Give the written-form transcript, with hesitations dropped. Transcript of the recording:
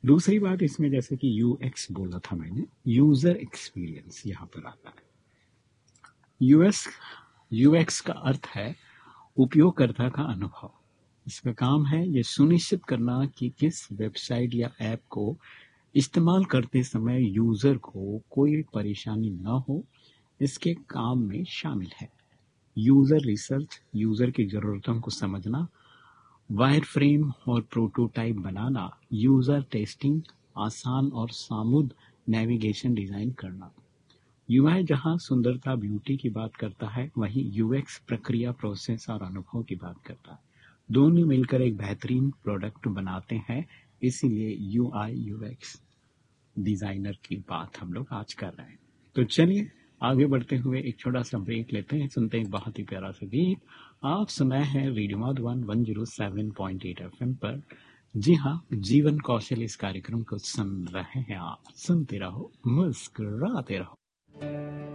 दूसरी बात इसमें जैसे कि यूएक्स बोला था मैंने, यूजर एक्सपीरियंस यहाँ पर आता है। यूएक्स का अर्थ है उपयोगकर्ता का अनुभव। इसका काम है ये सुनिश्चित करना कि किस वेबसाइट या ऐप को इस्तेमाल करते समय यूजर को कोई परेशानी न हो, इसके काम में शामिल है। यूजर रिसर्च, यूजर की जरूरतों को समझना, वायरफ्रेम और प्रोटोटाइप बनाना, यूजर टेस्टिंग, आसान और सामुद नेविगेशन डिजाइन करना। यूआई जहां सुंदरता ब्यूटी की बात करता है, वहीं यूएक्स प्रक्रिया प्रोसेस और अनुभव की बात करता है। दोनों मिलकर एक बेहतरीन प्रोडक्ट बनाते हैं, इसीलिए यूआई यूएक्स डिजाइनर की बात हम लोग आज कर रहे हैं। तो चलिए आगे बढ़ते हुए एक छोटा सा ब्रेक लेते हैं, सुनते हैं एक बहुत ही प्यारा सा गीत। आप सुनाए हैं रेडियो मधुबन 107.8 एफएम पर। जी हाँ, जीवन कौशल इस कार्यक्रम को सुन रहे हैं आप। सुनते रहो, मुस्कुराते रहो।